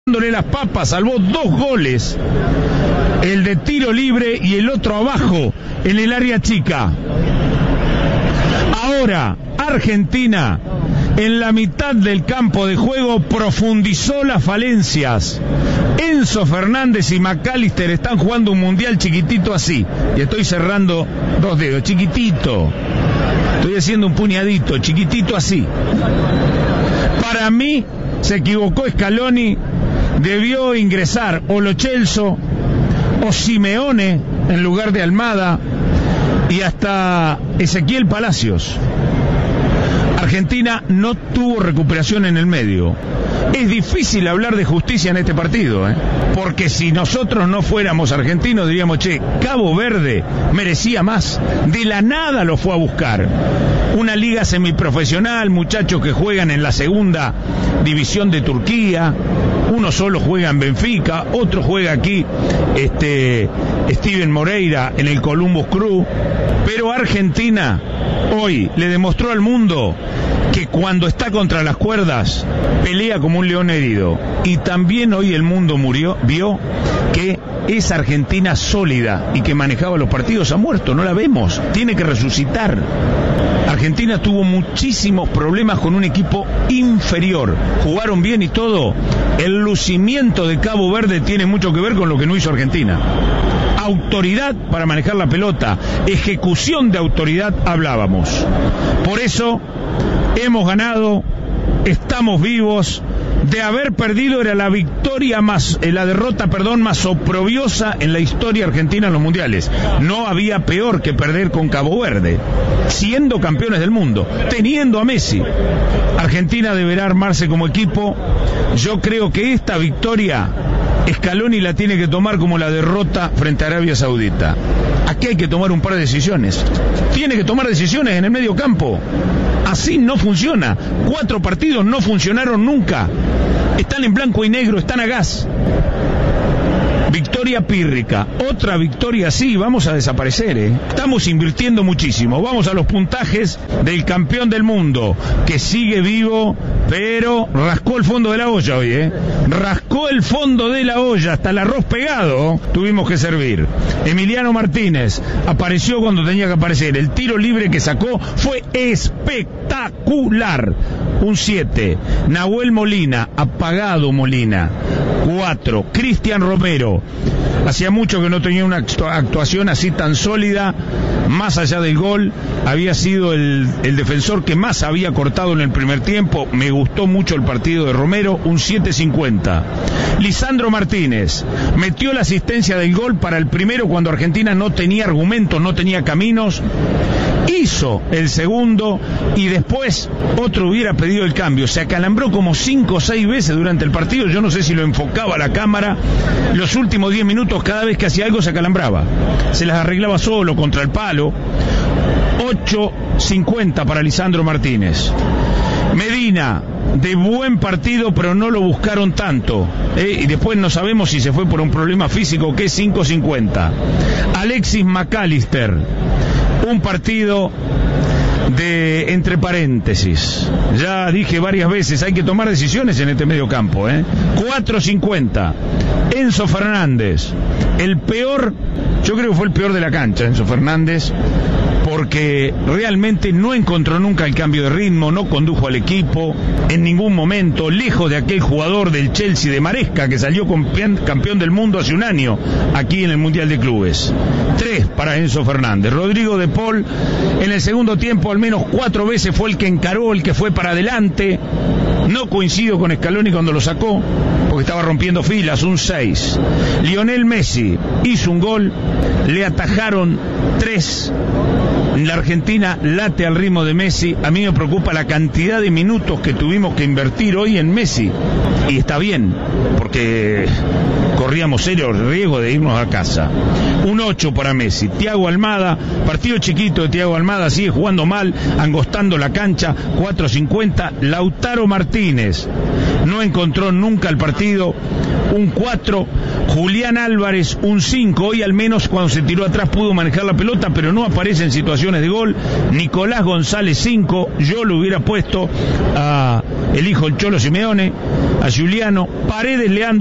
dándole las papas, salvó 2 goles, el de tiro libre y el otro abajo en el área chica. Ahora Argentina en la mitad del campo de juego profundizó las falencias. Enzo Fernández y McAllister están jugando un mundial chiquitito así, y estoy cerrando 2 dedos, chiquitito, estoy haciendo un puñadito, chiquitito así. Para mí se equivocó Scaloni, debió ingresar o Lo Celso o Simeone en lugar de Almada y hasta Ezequiel Palacios. Argentina no tuvo recuperación en el medio. Es difícil hablar de justicia en este partido, porque si nosotros no fuéramos argentinos diríamos, che, Cabo Verde merecía más. De la nada lo fue a buscar. Una liga semiprofesional, muchachos que juegan en la segunda división de Turquía. Uno solo juega en Benfica, otro juega aquí, Steven Moreira en el Columbus Crew. Pero Argentina hoy le demostró al mundo que cuando está contra las cuerdas pelea como un león herido. Y también hoy el mundo vio que esa Argentina sólida y que manejaba los partidos ha muerto, no la vemos, tiene que resucitar. Argentina tuvo muchísimos problemas con un equipo inferior, jugaron bien y todo. El lucimiento de Cabo Verde tiene mucho que ver con lo que no hizo Argentina. Autoridad para manejar la pelota, ejecución de autoridad hablábamos. Por eso hemos ganado, estamos vivos. De haber perdido era la derrota más oprobiosa en la historia argentina en los mundiales. No había peor que perder con Cabo Verde, siendo campeones del mundo, teniendo a Messi. Argentina deberá armarse como equipo. Yo creo que esta victoria Scaloni la tiene que tomar como la derrota frente a Arabia Saudita. Aquí hay que tomar un par de decisiones. Tiene que tomar decisiones en el medio campo. Así no funciona. 4 partidos no funcionaron nunca. Están en blanco y negro, están a gas. Victoria pírrica, otra victoria así, vamos a desaparecer, Estamos invirtiendo muchísimo. Vamos a los puntajes del campeón del mundo, que sigue vivo, pero rascó el fondo de la olla hoy, Rascó el fondo de la olla, hasta el arroz pegado tuvimos que servir. Emiliano Martínez apareció cuando tenía que aparecer. El tiro libre que sacó fue espectacular. Un 7. Nahuel Molina, apagado Molina. 4. Cristian Romero. Hacía mucho que no tenía una actuación así tan sólida. Más allá del gol, había sido el defensor que más había cortado en el primer tiempo. Me gustó mucho el partido de Romero, un 7.50. Lisandro Martínez metió la asistencia del gol para el primero cuando Argentina no tenía argumentos, no tenía caminos. Hizo el segundo y después otro hubiera pedido el cambio. Se acalambró como 5 o 6 veces durante el partido. Yo no sé si lo enfocaba la cámara. Los últimos 10 minutos, cada vez que hacía algo se acalambraba. Se las arreglaba solo contra el palo. 8.50 para Lisandro Martínez. Medina, de buen partido, pero no lo buscaron tanto. Y después no sabemos si se fue por un problema físico o qué. 5.50. Alexis McAllister. Un partido de entre paréntesis. Ya dije varias veces, hay que tomar decisiones en este medio campo, 4.50. Enzo Fernández, el peor, yo creo que fue el peor de la cancha, Enzo Fernández, porque realmente no encontró nunca el cambio de ritmo, no condujo al equipo en ningún momento, lejos de aquel jugador del Chelsea de Maresca que salió campeón del mundo hace un año aquí en el Mundial de Clubes. 3 para Enzo Fernández. Rodrigo de Paul en el segundo tiempo al menos 4 veces fue el que encaró, el que fue para adelante. No coincido con Scaloni cuando lo sacó, porque estaba rompiendo filas. Un 6. Lionel Messi hizo un gol, le atajaron 3. La Argentina late al ritmo de Messi. A mí me preocupa la cantidad de minutos que tuvimos que invertir hoy en Messi. Y está bien, porque corríamos serio riesgo de irnos a casa. Un 8 para Messi. Thiago Almada, partido chiquito de Thiago Almada, sigue jugando mal, angostando la cancha. 4.50. Lautaro Martínez, no encontró nunca el partido. Un 4, Julián Álvarez un 5, hoy al menos cuando se tiró atrás pudo manejar la pelota, pero no aparece en situaciones de gol. Nicolás González 5, yo lo hubiera puesto a el hijo del Cholo Simeone, a Giuliano. Paredes, Leandro